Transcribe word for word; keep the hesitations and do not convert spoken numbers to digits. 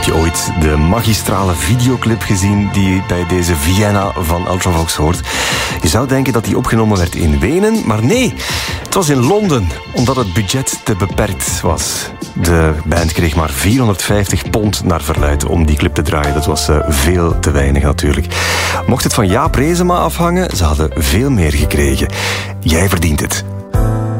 Heb je ooit de magistrale videoclip gezien die bij deze Vienna van Ultravox hoort? Je zou denken dat die opgenomen werd in Wenen, maar nee, het was in Londen, omdat het budget te beperkt was. De band kreeg maar vierhonderdvijftig pond naar verluidt om die clip te draaien. Dat was uh, veel te weinig natuurlijk. Mocht het van Jaap Reesema afhangen, ze hadden veel meer gekregen. Jij verdient het.